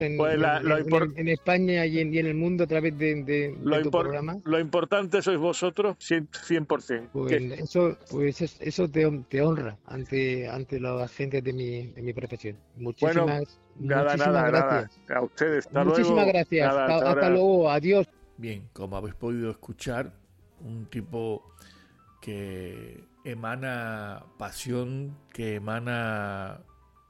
Pues en España y en el mundo a través de tu programa. lo importante sois vosotros, 100%. Pues eso te honra ante la gente de mi profesión. Bueno, Muchísimas nada. gracias. A ustedes, hasta Muchísimas luego. gracias. Nada, hasta Hasta ahora. luego. Adiós. Bien, como habéis podido escuchar, un tipo que emana pasión, que emana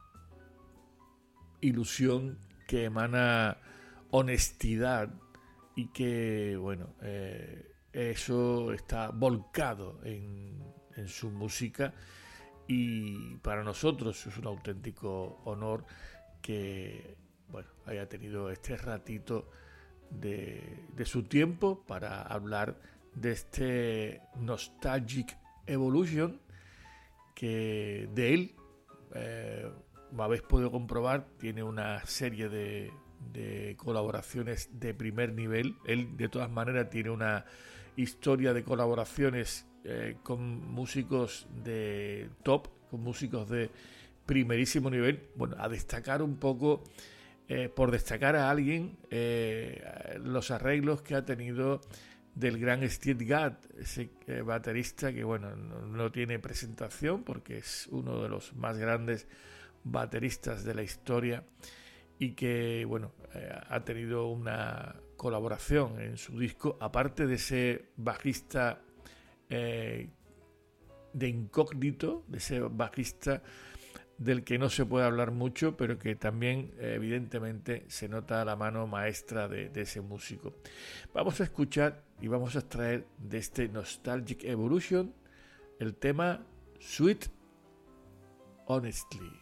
ilusión, que emana honestidad y que, bueno, eso está volcado en su música, y para nosotros es un auténtico honor que, bueno, haya tenido este ratito de su tiempo para hablar de este Nostalgic Evolution, que de él, como habéis podido comprobar, tiene una serie de colaboraciones de primer nivel. Él, de todas maneras, tiene una historia de colaboraciones con músicos de top, con músicos de primerísimo nivel. Bueno, a destacar un poco, por destacar a alguien, los arreglos que ha tenido del gran Steve Gadd, ese baterista que, bueno, no tiene presentación porque es uno de los más grandes bateristas de la historia, y que, bueno, ha tenido una colaboración en su disco, aparte de ese bajista de incógnito, de ese bajista del que no se puede hablar mucho, pero que también evidentemente se nota la mano maestra de ese músico. Vamos a escuchar y vamos a extraer de este Nostalgic Evolution el tema Sweet Honestly.